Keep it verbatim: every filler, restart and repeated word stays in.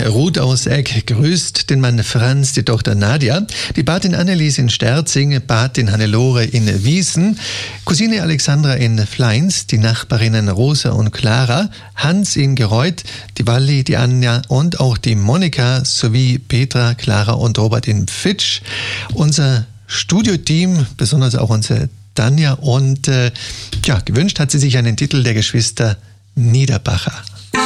Ruth aus Egg grüßt den Mann Franz, die Tochter Nadja, die Patin Annelies in Sterzing, Patin Hannelore in Wiesen, Cousine Alexandra in Fleins, die Nachbarinnen Rosa und Clara, Hans in Gereuth, die Walli, die Anja und auch die Monika sowie Petra, Clara und Robert in Fitsch. Unser Studioteam, besonders auch unsere Tanja, und äh, ja, gewünscht hat sie sich einen Titel der Geschwister Niederbacher.